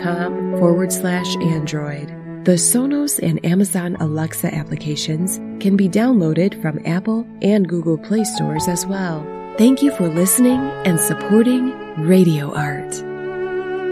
sonos.com/Android. The Sonos and Amazon Alexa applications can be downloaded from Apple and Google Play stores as well. Thank you for listening and supporting Radio Art.